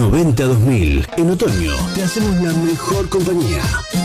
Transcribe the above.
90-2000. En otoño te hacemos la mejor compañía.